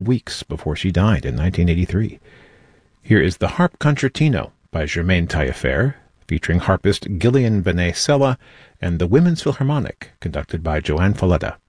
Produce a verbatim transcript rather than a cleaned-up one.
weeks before she died in nineteen eighty-three. Here is the Harp Concertino by Germaine Taillefer, featuring harpist Gillian Benet Sella and the Women's Philharmonic, conducted by Joanne Falletta.